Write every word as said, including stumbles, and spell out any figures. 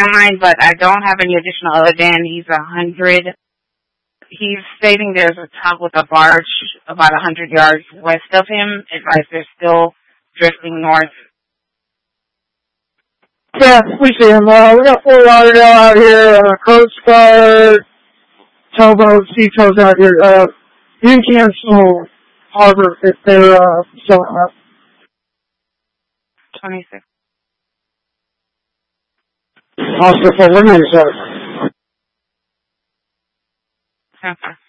nine, but I don't have any additional other than he's a hundred. He's stating there's a tug with a barge about a hundred yards west of him. Advice they're still drifting north. Yeah, we see him. Uh, we got Fort Lauderdale out here, uh, Coast Guard, towboat, sea tows out here. Uh, you can cancel Harbor if they're uh, selling up. twenty-six. Oscar four, one ninety-seven. Okay.